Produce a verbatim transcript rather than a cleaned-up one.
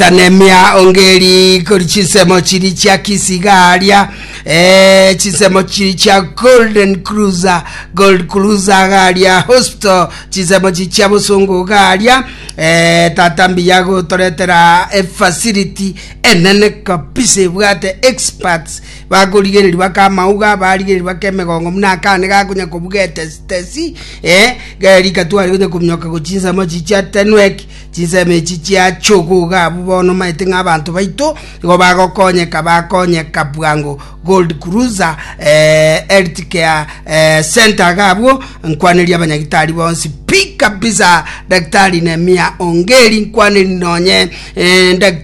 Tanemia Ongeri kuri chisemo chiri cha kisigaria eh chisemo chiri cha Golden Cruiser Gold Cruiser garia hospital chisemo chiri cha busungu garia eh tatambi yago toretera a facility enene kapise bwate experts bagurigereri bakamauga barigeri bakemegongo munakane gakunya kubugete tesi eh gari katwari kunya kumyoka kuchisemo chiri cha tenwek chisemo chiri cha chokuga bono maitinga abantu baito go bagokonyeka bakonyeka bwango Gold Cruiser eh healthcare eh center gabo nkwaneria abanyagitari bonsi pika bisa daktari Nemia Ongeri nkwaneri nonye eh